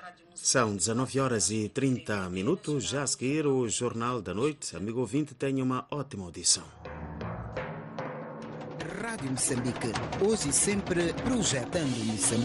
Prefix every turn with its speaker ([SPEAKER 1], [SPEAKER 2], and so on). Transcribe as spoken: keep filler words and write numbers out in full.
[SPEAKER 1] São dezenove horas e trinta minutos, já a seguir o Jornal da Noite. Amigo ouvinte, tenha uma ótima audição.
[SPEAKER 2] Rádio Moçambique, hoje e sempre projetando Moçambique.